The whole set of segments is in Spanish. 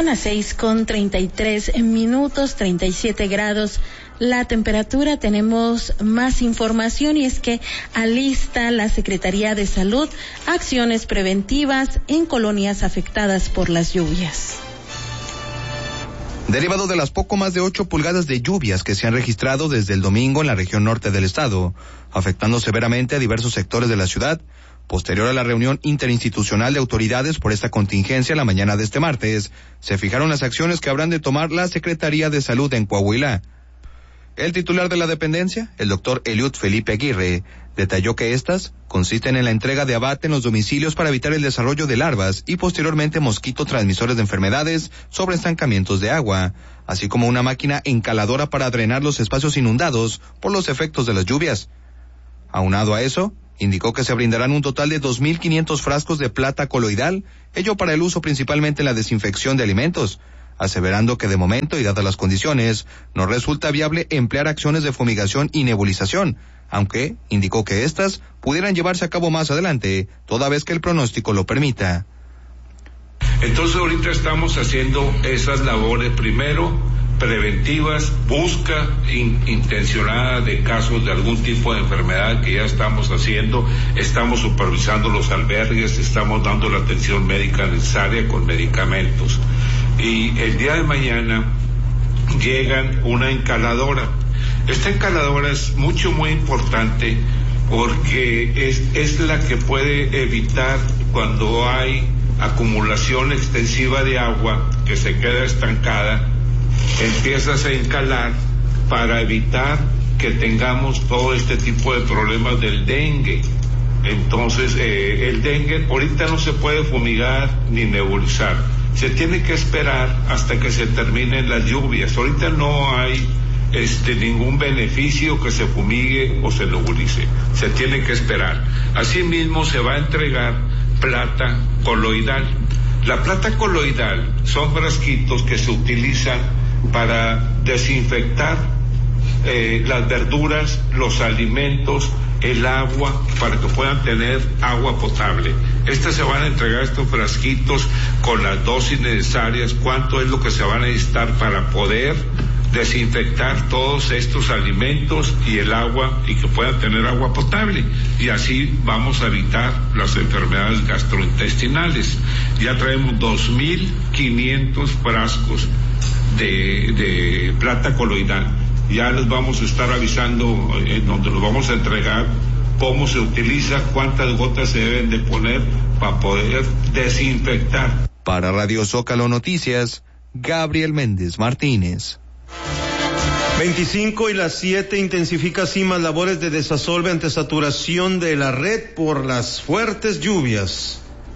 Son las 6:33, 37 grados la temperatura. Tenemos más información y es que alista la Secretaría de Salud acciones preventivas en colonias afectadas por las lluvias. Derivado de las poco más de 8 pulgadas de lluvias que se han registrado desde el domingo en la región norte del estado, afectando severamente a diversos sectores de la ciudad, posterior a la reunión interinstitucional de autoridades por esta contingencia la mañana de este martes, se fijaron las acciones que habrán de tomar la Secretaría de Salud en Coahuila. El titular de la dependencia, el doctor Eliud Felipe Aguirre, detalló que estas consisten en la entrega de abate en los domicilios para evitar el desarrollo de larvas y posteriormente mosquitos transmisores de enfermedades sobre estancamientos de agua, así como una máquina encaladora para drenar los espacios inundados por los efectos de las lluvias. Aunado a eso, indicó que se brindarán un total de 2.500 frascos de plata coloidal, ello para el uso principalmente en la desinfección de alimentos, aseverando que de momento y dadas las condiciones, no resulta viable emplear acciones de fumigación y nebulización, aunque indicó que estas pudieran llevarse a cabo más adelante, toda vez que el pronóstico lo permita. Entonces ahorita estamos haciendo esas labores, primero preventivas, busca intencionada de casos de algún tipo de enfermedad que ya estamos haciendo, estamos supervisando los albergues, estamos dando la atención médica necesaria con medicamentos. Y el día de mañana llegan una encaladora. Esta encaladora es muy importante porque es la que puede evitar cuando hay acumulación extensiva de agua que se queda estancada, empiezas a encalar para evitar que tengamos todo este tipo de problemas del dengue. Entonces, el dengue ahorita no se puede fumigar ni nebulizar. Se tiene que esperar hasta que se terminen las lluvias. Ahorita no hay ningún beneficio que se fumigue o se nebulice. Se tiene que esperar. Asimismo, se va a entregar plata coloidal. La plata coloidal son frasquitos que se utilizan para desinfectar las verduras, los alimentos, el agua, para que puedan tener agua potable. Se van a entregar estos frasquitos con las dosis necesarias, cuánto es lo que se va a necesitar para poder desinfectar todos estos alimentos y el agua y que puedan tener agua potable, y así vamos a evitar las enfermedades gastrointestinales. Ya traemos 2.500 frascos de plata coloidal. Ya les vamos a estar avisando donde los vamos a entregar, cómo se utiliza, cuántas gotas se deben de poner para poder desinfectar. Para Radio Zócalo Noticias, Gabriel Méndez Martínez. 25:07, intensifica CIMAS labores de desasolve ante saturación de la red por las fuertes lluvias.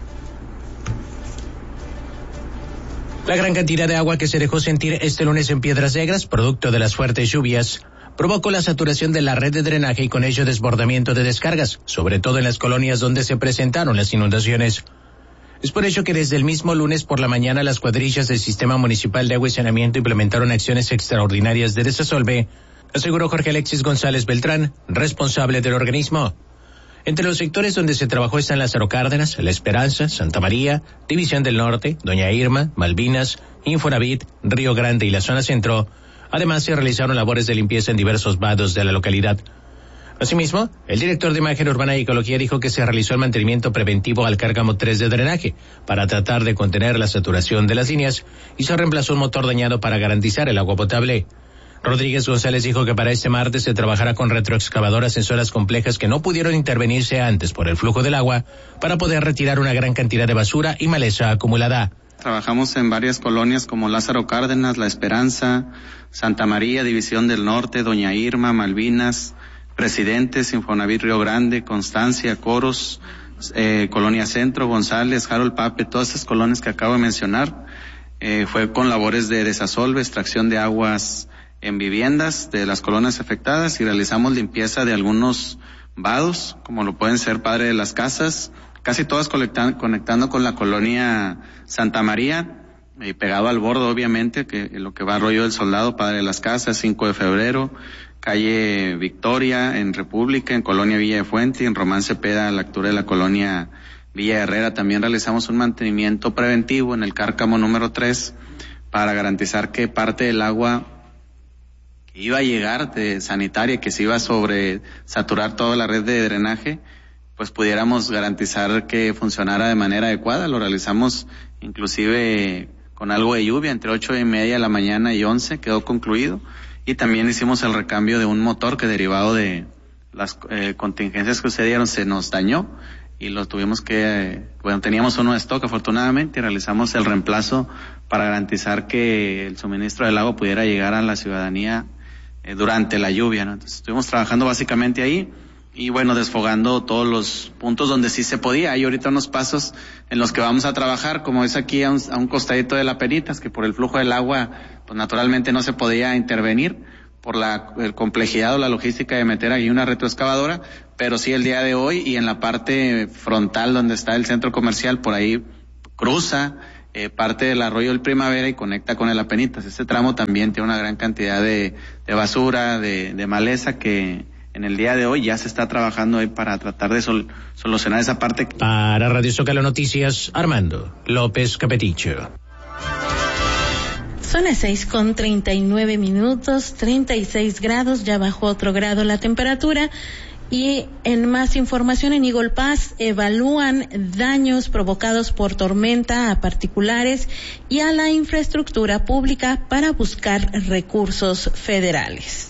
La gran cantidad de agua que se dejó sentir este lunes en Piedras Negras, producto de las fuertes lluvias, provocó la saturación de la red de drenaje y con ello desbordamiento de descargas, sobre todo en las colonias donde se presentaron las inundaciones. Es por ello que desde el mismo lunes por la mañana las cuadrillas del Sistema Municipal de Agua y Saneamiento implementaron acciones extraordinarias de desasolve, aseguró Jorge Alexis González Beltrán, responsable del organismo. Entre los sectores donde se trabajó están Lázaro Cárdenas, La Esperanza, Santa María, División del Norte, Doña Irma, Malvinas, Infonavit, Río Grande y la zona centro. Además, se realizaron labores de limpieza en diversos vados de la localidad. Asimismo, el director de Imagen Urbana y Ecología dijo que se realizó el mantenimiento preventivo al cárcamo 3 de drenaje para tratar de contener la saturación de las líneas y se reemplazó un motor dañado para garantizar el agua potable. Rodríguez González dijo que para este martes se trabajará con retroexcavadoras en zonas complejas que no pudieron intervenirse antes por el flujo del agua para poder retirar una gran cantidad de basura y maleza acumulada. Trabajamos en varias colonias como Lázaro Cárdenas, La Esperanza, Santa María, División del Norte, Doña Irma, Malvinas, Presidentes, Infonavit Río Grande, Constancia, Coros, Colonia Centro, González, Harold Pape, todas estas colonias que acabo de mencionar. Fue con labores de desasolve, extracción de aguas en viviendas de las colonias afectadas y realizamos limpieza de algunos vados, como lo pueden ser Padre de las Casas, casi todas conectando con la colonia Santa María, pegado al borde obviamente, que lo que va Arroyo del Soldado, Padre de las Casas, 5 de febrero, calle Victoria en República, en Colonia Villa de Fuente y en Román Cepeda a la altura de la colonia Villa Herrera también realizamos un mantenimiento preventivo en el cárcamo número 3 para garantizar que parte del agua que iba a llegar de sanitaria, que se iba a sobresaturar toda la red de drenaje, pues pudiéramos garantizar que funcionara de manera adecuada. Lo realizamos inclusive con algo de lluvia, entre 8:30 de la mañana y 11, quedó concluido. Y también hicimos el recambio de un motor que, derivado de las contingencias que sucedieron, se nos dañó y lo tuvimos que, teníamos uno de stock afortunadamente, y realizamos el reemplazo para garantizar que el suministro del agua pudiera llegar a la ciudadanía durante la lluvia, ¿no? Entonces estuvimos trabajando básicamente ahí y desfogando todos los puntos donde sí se podía. Hay ahorita unos pasos en los que vamos a trabajar, como es aquí a un costadito de la Penitas, que por el flujo del agua pues naturalmente no se podía intervenir por la complejidad o la logística de meter ahí una retroexcavadora, pero sí el día de hoy, y en la parte frontal donde está el centro comercial, por ahí cruza parte del arroyo del Primavera y conecta con el Apenitas. Este tramo también tiene una gran cantidad de basura, de maleza, que en el día de hoy ya se está trabajando ahí para tratar de solucionar esa parte. Para Radio Zócalo Noticias, Armando López Capeticho. Son las 6:39, 36 grados, ya bajó otro grado la temperatura. Y en más información, en Eagle Pass evalúan daños provocados por tormenta a particulares y a la infraestructura pública para buscar recursos federales.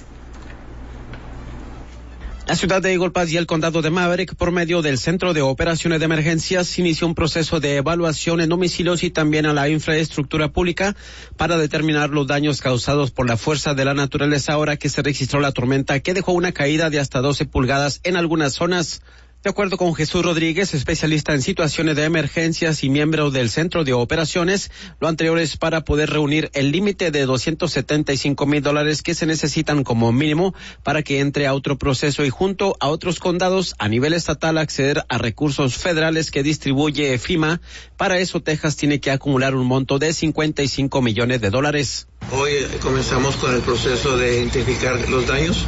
La ciudad de Eagle Pass y el condado de Maverick, por medio del Centro de Operaciones de Emergencias, inició un proceso de evaluación en domicilios y también a la infraestructura pública para determinar los daños causados por la fuerza de la naturaleza ahora que se registró la tormenta, que dejó una caída de hasta 12 pulgadas en algunas zonas. De acuerdo con Jesús Rodríguez, especialista en situaciones de emergencias y miembro del Centro de Operaciones, lo anterior es para poder reunir el límite de $275,000 que se necesitan como mínimo para que entre a otro proceso y, junto a otros condados a nivel estatal, acceder a recursos federales que distribuye FEMA. Para eso, Texas tiene que acumular un monto de $55 millones. Hoy comenzamos con el proceso de identificar los daños.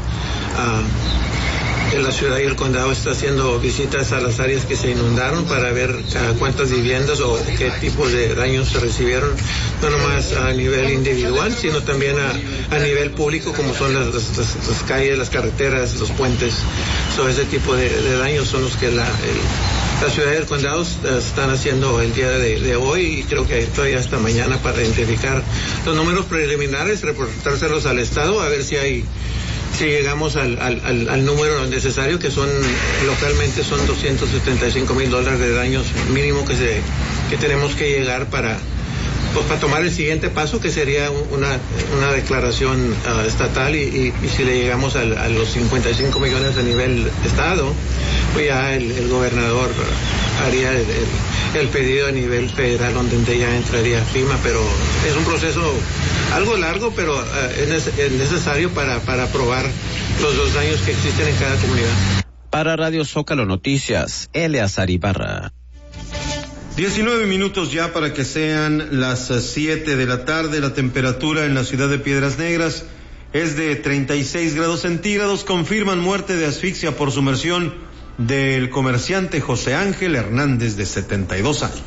La ciudad y el condado está haciendo visitas a las áreas que se inundaron para ver cuántas viviendas o qué tipo de daños se recibieron, no nomás a nivel individual, sino también a nivel público, como son las calles, las carreteras, los puentes. Ese tipo de daños son los que la ciudad y el condado están haciendo el día de hoy, y creo que todavía hasta mañana, para identificar los números preliminares, reportárselos al Estado, a ver si llegamos al número necesario, que localmente son $275,000 de daños mínimo que tenemos que llegar para tomar el siguiente paso, que sería una declaración estatal, y si le llegamos a los 55 millones a nivel estado, pues ya el gobernador haría el pedido a nivel federal, donde ya entraría FEMA. Pero es un proceso algo largo, pero es necesario para probar los daños que existen en cada comunidad. Para Radio Zócalo Noticias, Eleazar Ibarra. 19 minutos ya para que sean las 7 de la tarde. La temperatura en la ciudad de Piedras Negras es de 36 grados centígrados. Confirman muerte de asfixia por sumersión del comerciante José Ángel Hernández, de 72 años.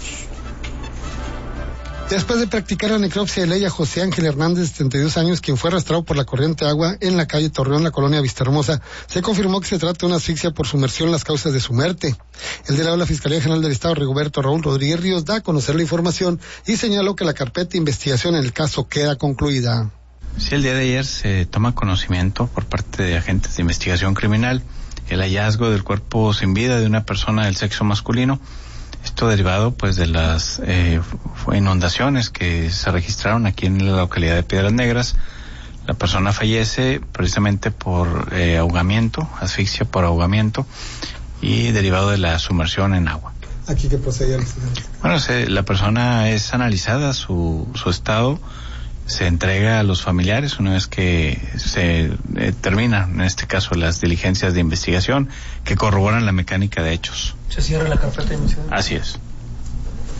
Después de practicar la necropsia de ley a José Ángel Hernández, de 72 años, quien fue arrastrado por la corriente de agua en la calle Torreón, la colonia Vistahermosa, se confirmó que se trata de una asfixia por sumersión. Las causas de su muerte. El delegado de la Fiscalía General del Estado, Rigoberto Raúl Rodríguez Ríos, da a conocer la información y señaló que la carpeta de investigación en el caso queda concluida. Sí, el día de ayer se toma conocimiento por parte de agentes de investigación criminal el hallazgo del cuerpo sin vida de una persona del sexo masculino. Esto derivado pues de las inundaciones que se registraron aquí en la localidad de Piedras Negras. La persona fallece precisamente por ahogamiento, asfixia por ahogamiento, y derivado de la sumersión en agua. ¿Aquí qué procede? Bueno, la persona es analizada, su estado se entrega a los familiares una vez que se terminan, en este caso, las diligencias de investigación que corroboran la mecánica de hechos. ¿Se cierra la carpeta de investigación? Así es.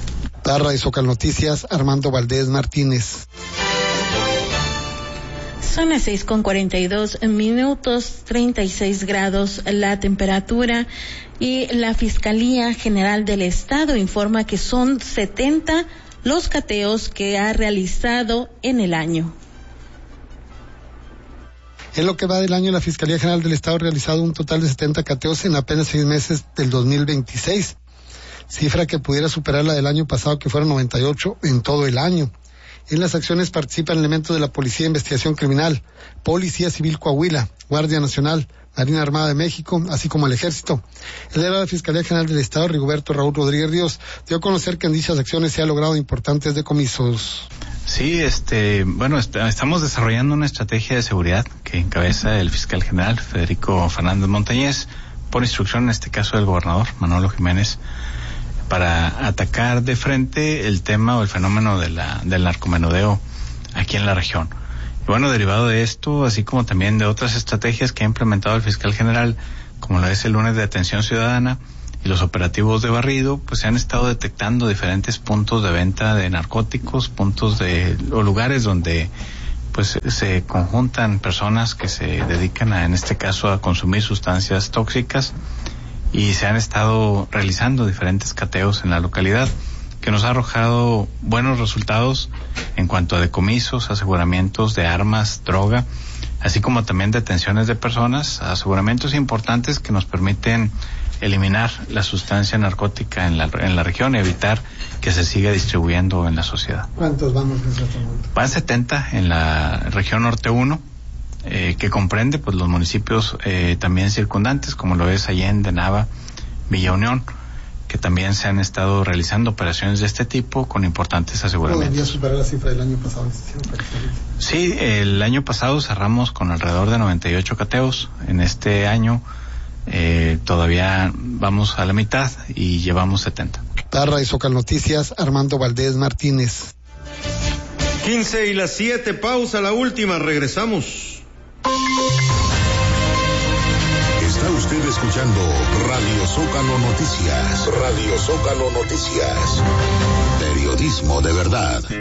Para Radio Zócalo Noticias, Armando Valdés Martínez. Son las 6:42, 36 grados la temperatura, y la Fiscalía General del Estado informa que son 70 los cateos que ha realizado en el año. En lo que va del año, la Fiscalía General del Estado ha realizado un total de 70 cateos en apenas 6 meses del 2026, cifra que pudiera superar la del año pasado, que fueron 98 en todo el año. En las acciones participan elementos de la Policía de Investigación Criminal, Policía Civil Coahuila, Guardia Nacional, Marina Armada de México, así como el Ejército. El delegado de la Fiscalía General del Estado, Rigoberto Raúl Rodríguez Ríos, dio a conocer que en dichas acciones se ha logrado importantes decomisos. Sí, estamos desarrollando una estrategia de seguridad que encabeza el fiscal general Federico Fernández Montañez, por instrucción en este caso del gobernador Manolo Jiménez, para atacar de frente el tema o el fenómeno del narcomenudeo aquí en la región. Y bueno, derivado de esto, así como también de otras estrategias que ha implementado el fiscal general, como lo es el lunes de atención ciudadana y los operativos de barrido, pues se han estado detectando diferentes puntos de venta de narcóticos, o lugares donde pues se conjuntan personas que se dedican en este caso a consumir sustancias tóxicas, y se han estado realizando diferentes cateos en la localidad, que nos ha arrojado buenos resultados en cuanto a decomisos, aseguramientos de armas, droga, así como también detenciones de personas, aseguramientos importantes que nos permiten eliminar la sustancia narcótica en la región y evitar que se siga distribuyendo en la sociedad. ¿Cuántos vamos en este momento? Van 70 en la región norte 1, que comprende pues los municipios también circundantes, como lo es Allende, Nava, Villa Unión, que también se han estado realizando operaciones de este tipo con importantes aseguramientos. ¿Podría superar la cifra del año pasado? Sí, el año pasado cerramos con alrededor de 98 cateos. En este año todavía vamos a la mitad y llevamos 70. Para Zócalo Noticias, Armando Valdés Martínez. 6:15, pausa, la última, regresamos. Está usted escuchando Radio Zócalo Noticias. Radio Zócalo Noticias. Periodismo de verdad.